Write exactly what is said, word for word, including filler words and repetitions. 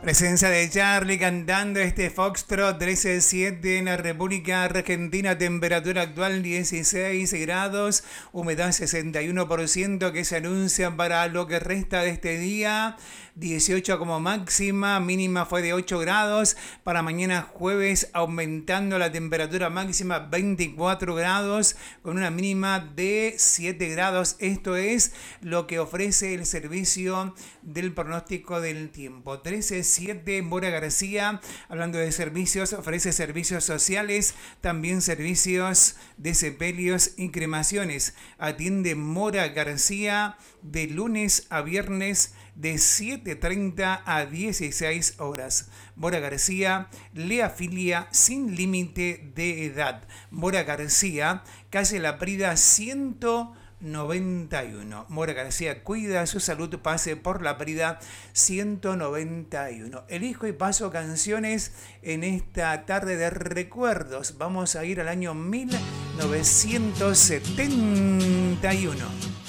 Presencia de Charlie cantando este Foxtrot trece siete en la República Argentina. Temperatura actual dieciséis grados. Humedad sesenta y uno por ciento que se anuncia para lo que resta de este día. dieciocho como máxima. Mínima fue de ocho grados. Para mañana jueves aumentando la temperatura máxima veinticuatro grados. Con una mínima de siete grados. Esto es lo que ofrece el servicio del pronóstico del tiempo. trece siete Mora García, hablando de servicios, ofrece servicios sociales, también servicios de sepelios y cremaciones. Atiende Mora García de lunes a viernes de siete treinta a dieciséis horas. Mora García le afilia sin límite de edad. Mora García, calle La Prida ciento noventa y uno. Mora García cuida su salud, pase por La Prida ciento noventa y uno. Elijo y paso canciones en esta tarde de recuerdos. Vamos a ir al año mil novecientos setenta y uno.